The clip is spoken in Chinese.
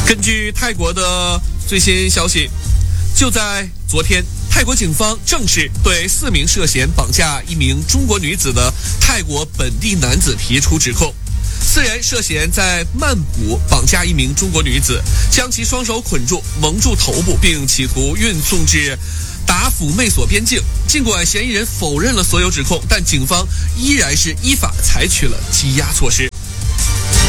根据泰国的最新消息，就在昨天，泰国警方正式对4名涉嫌绑架一名中国女子的泰国本地男子提出指控。4人涉嫌在曼谷绑架一名中国女子，将其双手捆住、蒙住头部，并企图运送至达府媚索边境。尽管嫌疑人否认了所有指控，但警方依然是依法采取了羁押措施。